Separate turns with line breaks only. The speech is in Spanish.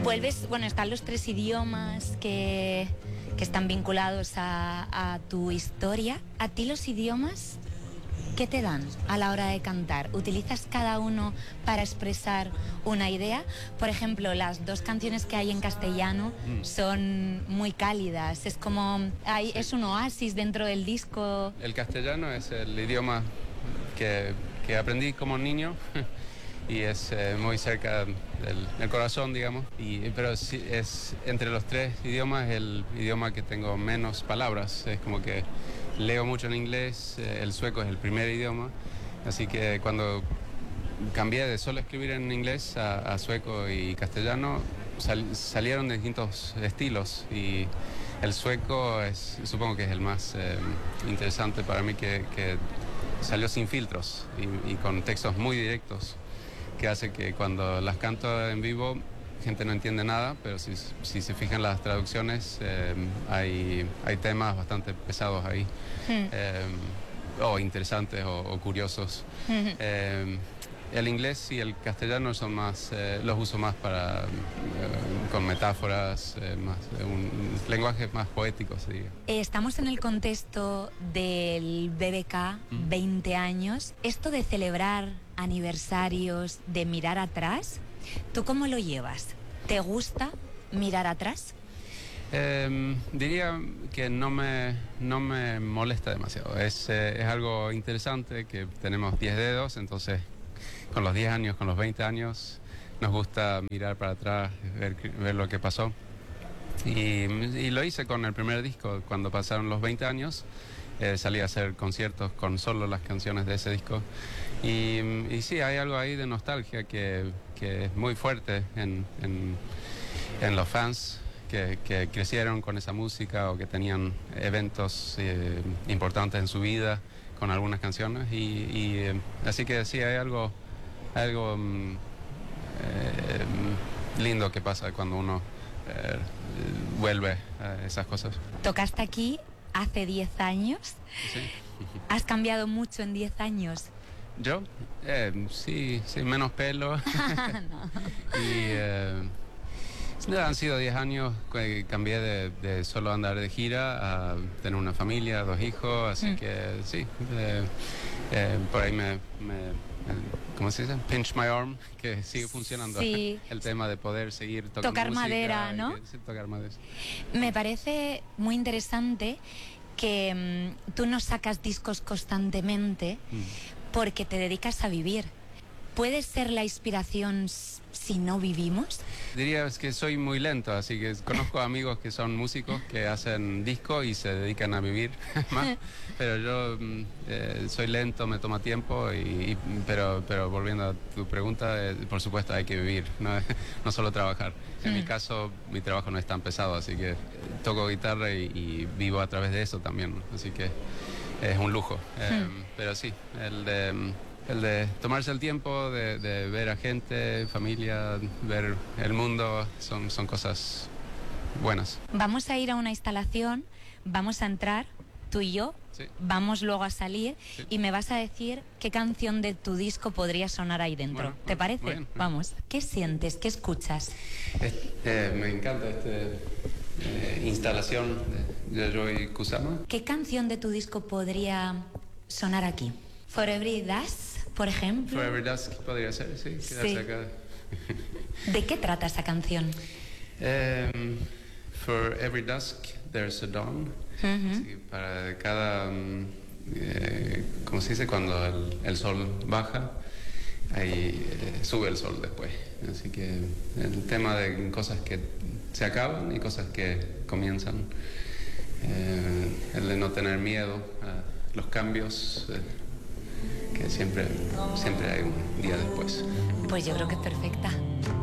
Vuelves, bueno, están los 3 idiomas que están vinculados a tu historia. ¿A ti los idiomas qué te dan a la hora de cantar? ¿Utilizas cada uno para expresar una idea? Por ejemplo, las 2 canciones que hay en castellano son muy cálidas. Es como, es un oasis dentro del disco.
El castellano es el idioma que aprendí como niño y es muy cerca del corazón, digamos. Pero sí, es entre los 3 idiomas el idioma que tengo menos palabras. Es como que leo mucho en inglés, el sueco es el primer idioma, así que cuando cambié de solo escribir en inglés a sueco y castellano, salieron de distintos estilos y el sueco supongo que es el más interesante para mí, que salió sin filtros y con textos muy directos, que hace que cuando las canto en vivo gente no entiende nada, pero si se fijan las traducciones, hay temas bastante pesados ahí, o interesantes o curiosos. El inglés y el castellano son más, los uso más para con metáforas, más un lenguaje más poético, se diría.
Estamos en el contexto del BBK, 20 años. Esto de celebrar aniversarios, de mirar atrás, ¿tú cómo lo llevas? ¿Te gusta mirar atrás?
Diría que no me molesta demasiado. Es algo interesante que tenemos 10 dedos, entonces con los 10 años, con los 20 años, nos gusta mirar para atrás, ver lo que pasó. Y lo hice con el primer disco. Cuando pasaron los 20 años, salí a hacer conciertos con solo las canciones de ese disco. Y sí, hay algo ahí de nostalgia que es muy fuerte en los fans que crecieron con esa música o que tenían eventos importantes en su vida con algunas canciones. Así que sí, hay algo lindo que pasa cuando uno vuelve a esas cosas.
Tocaste aquí hace 10 años.
Sí.
¿Has cambiado mucho en 10 años?
¿Yo? Sí, menos pelo. Y han sido 10 años que cambié de solo andar de gira a tener una familia, 2 hijos, así que sí, por ahí ¿cómo se dice? Pinch my arm, que sigue funcionando.
Sí.
El tema de poder seguir tocando
tocar
música,
madera, ¿no?
Sí, tocar madera.
Me parece muy interesante que tú no sacas discos constantemente porque te dedicas a vivir. ¿Puede ser la inspiración si no vivimos?
Diría que soy muy lento, así que conozco amigos que son músicos que hacen disco y se dedican a vivir más, pero yo soy lento, me toma tiempo, pero volviendo a tu pregunta, por supuesto hay que vivir, no solo trabajar. En mi caso, mi trabajo no es tan pesado, así que toco guitarra y vivo a través de eso también, así que es un lujo. Pero sí, el de tomarse el tiempo de ver a gente, familia, ver el mundo, son cosas buenas.
Vamos a ir a una instalación, vamos a entrar, tú y yo,
Sí.
vamos luego a salir,
Sí.
y me vas a decir qué canción de tu disco podría sonar ahí dentro.
Bueno,
¿Te parece?
bien.
Vamos. ¿Qué sientes? ¿Qué escuchas?
Me encanta esta instalación de Yayoi Kusama.
¿Qué canción de tu disco podría sonar aquí? For Every Dusk, por ejemplo.
For Every Dusk podría ser, sí.
Sí.
Acá.
¿De qué trata esa canción?
For every dusk there's a dawn. Así que para cada, ¿cómo se dice? Cuando el sol baja, ahí sube el sol después. Así que el tema de cosas que se acaban y cosas que comienzan. El de no tener miedo a los cambios, que siempre hay un día después.
Pues yo creo que es perfecta.